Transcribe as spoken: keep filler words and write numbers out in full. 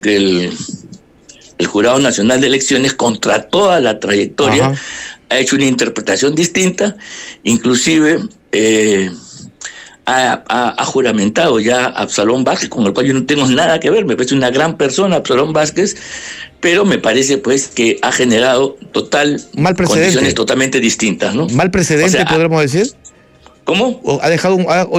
que el, el Jurado Nacional de Elecciones, contra toda la trayectoria, Ajá. ha hecho una interpretación distinta, inclusive eh, ha, ha, ha juramentado ya a Absalón Vázquez, con el cual yo no tengo nada que ver, me parece una gran persona Absalón Vázquez, pero me parece pues que ha generado total mal condiciones totalmente distintas, ¿no? Mal precedente, o sea, podríamos decir. ¿Cómo? ¿O ha dejado un, ha